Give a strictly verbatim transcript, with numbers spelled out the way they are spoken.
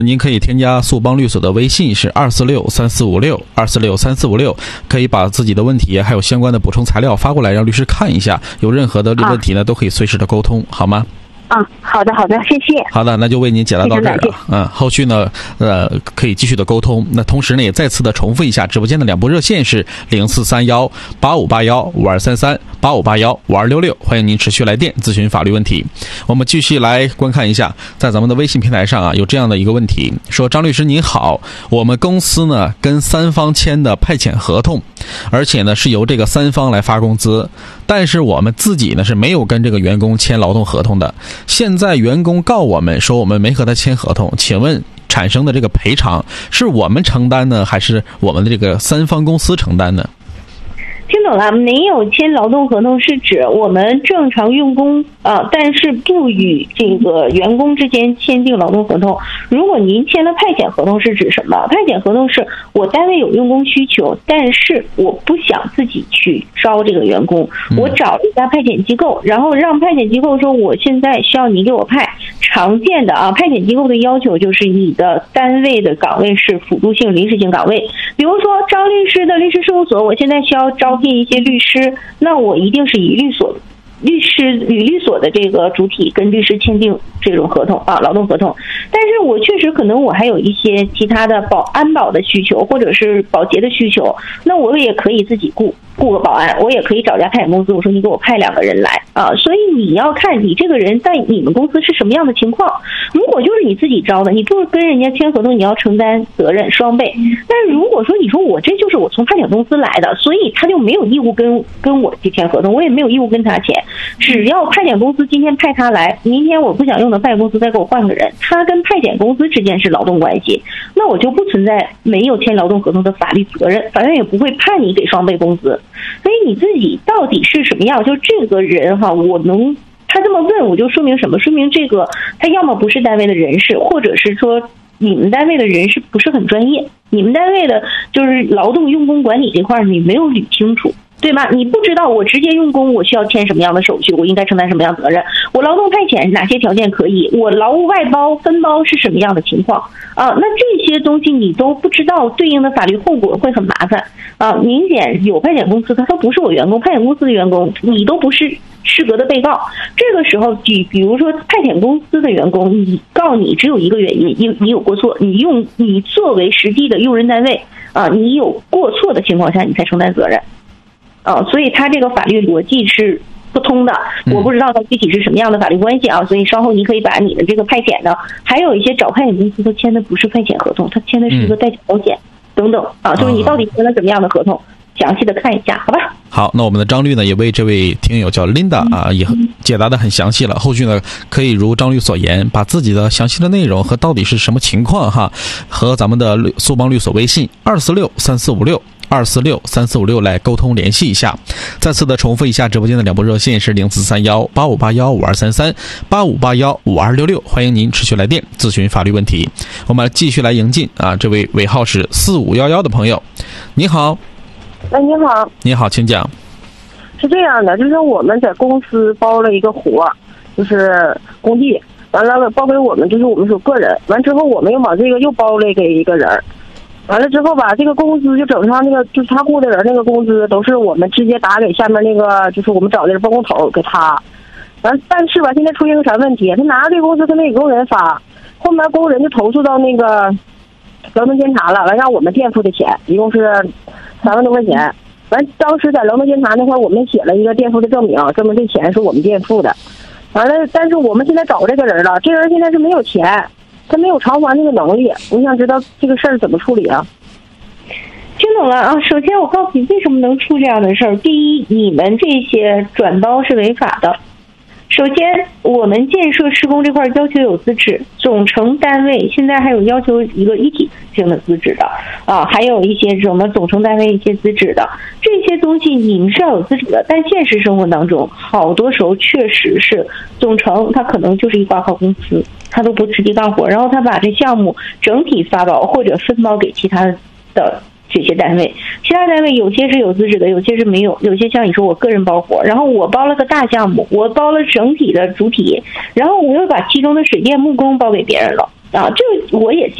您可以添加速邦律所的微信是二四六三四五六二四六三四五六，可以把自己的问题还有相关的补充材料发过来，让律师看一下。有任何的问题呢，啊、都可以随时的沟通，好吗？ 啊，好的好的，谢谢。 好的，那就为您解答到这儿了。嗯，后续呢，呃，可以继续的沟通。那同时呢，也再次的重复一下，直播间的两部热线是零四三幺八五八幺五二三三八五八幺五二六六，欢迎您持续来电咨询法律问题。我们继续来观看一下，在咱们的微信平台上啊，有这样的一个问题，说张律师您好，我们公司呢跟三方签的派遣合同，而且呢是由这个三方来发工资，但是我们自己呢是没有跟这个员工签劳动合同的。现在员工告我们说我们没和他签合同，请问产生的这个赔偿是我们承担呢，还是我们的这个三方公司承担呢？ 听懂了，没有签劳动合同是指我们正常用工啊，但是不与这个员工之间签订劳动合同。如果您签了派遣合同是指什么？派遣合同是我单位有用工需求，但是我不想自己去招这个员工，我找了一家派遣机构，然后让派遣机构说我现在需要你给我派。常见的啊，派遣机构的要求就是你的单位的岗位是辅助性临时性岗位，比如说张律师的律师事务所，我现在需要招聘一些律师，那我一定是以律所律师与律所的这个主体跟律师签订这种合同啊，劳动合同。但是我确实可能我还有一些其他的保安保的需求，或者是保洁的需求，那我也可以自己雇雇个保安，我也可以找家派遣公司，我说你给我派两个人来啊。所以你要看你这个人在你们公司是什么样的情况。如果就是你自己招的，你不跟人家签合同，你要承担责任双倍。但是如果说你说我这就是我从派遣公司来的，所以他就没有义务跟跟我去签合同，我也没有义务跟他签。只要派遣公司今天派他来，明天我不想用的派遣公司再给我换个人，他跟派遣公司之间是劳动关系，那我就不存在没有签劳动合同的法律责任，法院也不会判你给双倍工资。所以你自己到底是什么样，就这个人哈，我能他这么问，我就说明什么？说明这个他要么不是单位的人事，或者是说你们单位的人事不是很专业，你们单位的就是劳动用工管理这块你没有捋清楚。对吧？你不知道我直接用工我需要签什么样的手续，我应该承担什么样的责任，我劳动派遣哪些条件可以，我劳务外包分包是什么样的情况啊？那这些东西你都不知道，对应的法律后果会很麻烦啊！明显有派遣公司他说不是我员工，派遣公司的员工你都不是适格的被告，这个时候比比如说派遣公司的员工，你告你只有一个原因，你你有过错，你用你作为实际的用人单位啊，你有过错的情况下你才承担责任。啊，所以他这个法律逻辑是不通的，我不知道它具体是什么样的法律关系啊，所以稍后你可以把你的这个派遣的，还有一些找派遣公司他签的不是派遣合同，他签的是一个代缴保险等等啊，就是你到底签了怎么样的合同，详细的看一下，好吧？ 好，那我们的张律呢也为这位听友叫 Linda 啊也解答的很详细了，后续呢可以如张律所言，把自己的详细的内容和到底是什么情况哈，和咱们的速邦律所微信二四六三四五六二四六三四五六来沟通联系一下。再次的重复一下，直播间的两部热线是零四三幺八五八幺五二三三八五八幺五二六六，欢迎您持续来电咨询法律问题。我们继续来迎进啊，这位尾号是四五一一的朋友，你好。 哎，你好。 你好，请讲。 是这样的，就是我们在公司包了一个活，就是工地，完了包给我们，就是我们属个人，完之后我们又把这个又包了给一个人。完了之后吧，这个工资就整上那个就是他雇的人那个工资都是我们直接打给下面那个就是我们找的人包工头给他。完但是吧，现在出现个啥问题？他拿着这个工资他没给工人发，后面工人就投诉到那个劳动监察了，完让我们垫付的钱一共是三万多块钱。完当时在劳动监察那块我们写了一个垫付的证明，证明这钱是我们垫付的。完了，但是我们现在找这个人了，这人现在是没有钱。他没有偿还这个能力，我想知道这个事儿怎么处理啊？ 听懂了啊！首先我告诉你为什么能出这样的事儿。第一，你们这些转包是违法的。首先，我们建设施工这块要求有资质，总承单位现在还有要求一个一体性的资质的啊，还有一些什么总承单位一些资质的，这些东西你们是要有资质的。但现实生活当中，好多时候确实是总承他可能就是一挂靠公司，他都不实际干活，然后他把这项目整体发包或者分包给其他的这些单位，其他单位有些是有资质的，有些是没有，有些像你说我个人包活，然后我包了个大项目，我包了整体的主体，然后我又把其中的水电木工包给别人了啊，这我也